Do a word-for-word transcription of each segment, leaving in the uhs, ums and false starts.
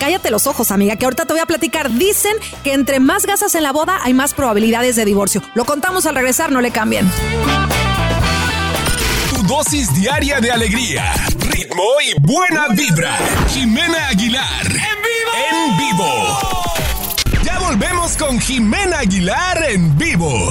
cállate los ojos, amiga, que ahorita te voy a platicar. Dicen que entre más gastas en la boda hay más probabilidades de divorcio. Lo contamos al regresar, no le cambien. Tu dosis diaria de alegría, ritmo y buena vibra. Jimena Aguilar. ¡En vivo! ¡En vivo! Ya volvemos con Jimena Aguilar en vivo.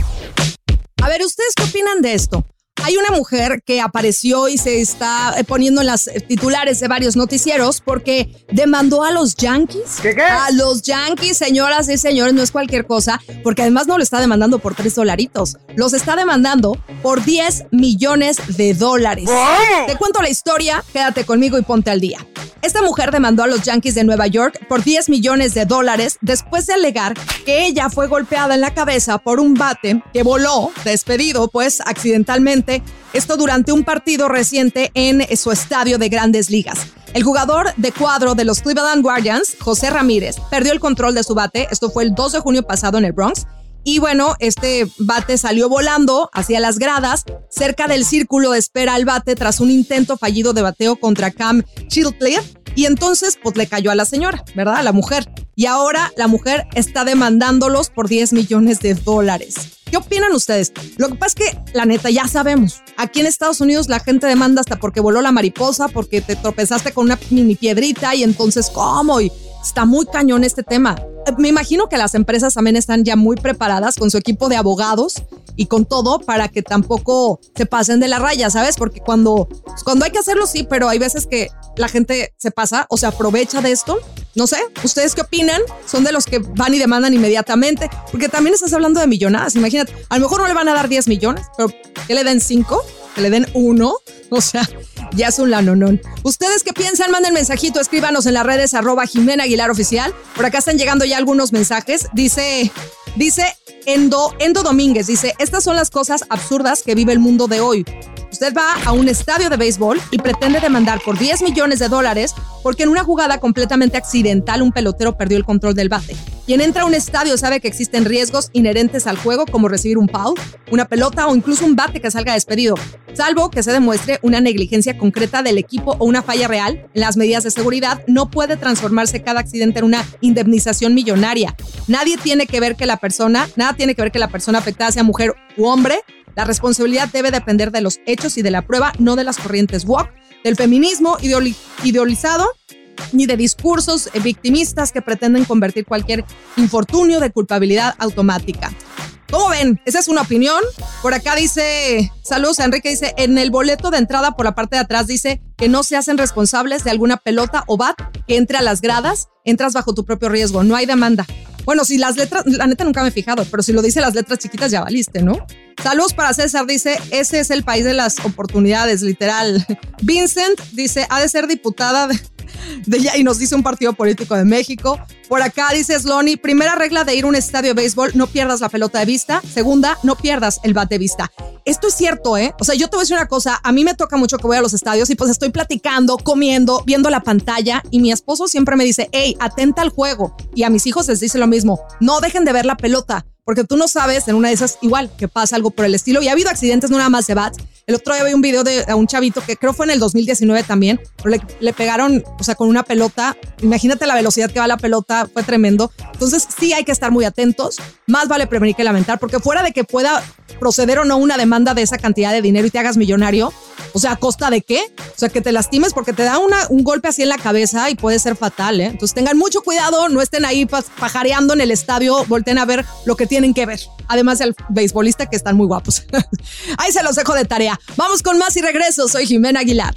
A ver, ¿ustedes qué opinan de esto? Hay una mujer que apareció y se está poniendo en las titulares de varios noticieros porque demandó a los Yankees. ¿Qué qué? A los Yankees, señoras y señores, no es cualquier cosa, porque además no lo está demandando por tres dolaritos. Los está demandando por diez millones de dólares. ¿Cómo? Te cuento la historia, quédate conmigo y ponte al día. Esta mujer demandó a los Yankees de Nueva York por diez millones de dólares después de alegar que ella fue golpeada en la cabeza por un bate que voló, despedido pues accidentalmente. Esto durante un partido reciente en su estadio de Grandes Ligas. El jugador de cuadro de los Cleveland Guardians, José Ramírez, perdió el control de su bate. Esto fue el dos de junio pasado en el Bronx. Y bueno, este bate salió volando hacia las gradas, cerca del círculo de espera al bate tras un intento fallido de bateo contra Cam Chilcliffe. Y entonces, pues le cayó a la señora, ¿verdad? A la mujer. Y ahora la mujer está demandándolos por diez millones de dólares. ¿Qué opinan ustedes? Lo que pasa es que, la neta, ya sabemos. Aquí en Estados Unidos la gente demanda hasta porque voló la mariposa, porque te tropezaste con una mini piedrita y entonces, ¿cómo? Y está muy cañón este tema. Me imagino que las empresas también están ya muy preparadas con su equipo de abogados y con todo para que tampoco se pasen de la raya, ¿sabes? Porque cuando, cuando hay que hacerlo, sí, pero hay veces que la gente se pasa o se aprovecha de esto. No sé, ¿ustedes qué opinan? ¿Son de los que van y demandan inmediatamente? Porque también estás hablando de millonadas. Imagínate, a lo mejor no le van a dar diez millones, pero que le den cinco, que le den uno. O sea, ya es un lanonón. ¿Ustedes qué piensan? Manden mensajito, escríbanos en las redes arroba Jimena Aguilar Oficial. Por acá están llegando ya algunos mensajes. Dice, dice Endo, Endo Domínguez, dice, estas son las cosas absurdas que vive el mundo de hoy. Usted va a un estadio de béisbol y pretende demandar por diez millones de dólares porque en una jugada completamente accidental un pelotero perdió el control del bate. Quien entra a un estadio sabe que existen riesgos inherentes al juego como recibir un foul, una pelota o incluso un bate que salga despedido, salvo que se demuestre una negligencia concreta del equipo o una falla real en las medidas de seguridad. No puede transformarse cada accidente en una indemnización millonaria. Nadie tiene que ver que la persona, nada tiene que ver que la persona afectada sea mujer u hombre. La responsabilidad debe depender de los hechos y de la prueba, no de las corrientes woke, del feminismo ideoli- idealizado, ni de discursos victimistas que pretenden convertir cualquier infortunio de culpabilidad automática. ¿Cómo ven? Esa es una opinión. Por acá dice, saludos a Enrique, dice, en el boleto de entrada por la parte de atrás dice que no se hacen responsables de alguna pelota o bat que entre a las gradas, entras bajo tu propio riesgo, no hay demanda. Bueno, si las letras, la neta nunca me he fijado, pero si lo dice las letras chiquitas ya valiste, ¿no? Saludos para César, dice, ese es el país de las oportunidades, literal. Vincent dice, ha de ser diputada de, de ya, y nos dice un partido político de México. Por acá dice Slony, primera regla de ir a un estadio de béisbol, no pierdas la pelota de vista. Segunda, no pierdas el bat de vista. Esto es cierto, ¿eh? O sea, yo te voy a decir una cosa, a mí me toca mucho que voy a los estadios y pues estoy platicando, comiendo, viendo la pantalla y mi esposo siempre me dice, hey, atenta al juego. Y a mis hijos les dice lo mismo, no dejen de ver la pelota, porque tú no sabes, en una de esas igual, que pasa algo por el estilo. Y ha habido accidentes, no nada más de bats. El otro día vi un video de un chavito que creo fue en el dos mil diecinueve también, pero le, le pegaron, o sea, con una pelota. Imagínate la velocidad que va la pelota, fue tremendo. Entonces sí hay que estar muy atentos. Más vale prevenir que lamentar, porque fuera de que pueda proceder o no una demanda de esa cantidad de dinero y te hagas millonario, o sea, ¿a costa de qué? O sea, que te lastimes porque te da una, un golpe así en la cabeza y puede ser fatal, ¿eh? Entonces tengan mucho cuidado, no estén ahí pajareando en el estadio, volteen a ver lo que tienen que ver. Además del beisbolista, que están muy guapos. Ahí se los dejo de tarea. Vamos con más y regreso. Soy Jimena Aguilar.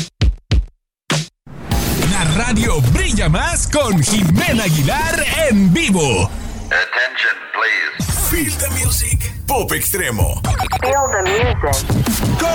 La radio brilla más con Jimena Aguilar en vivo. Attention, please. Feel the music. Pop Extremo. Feel the music.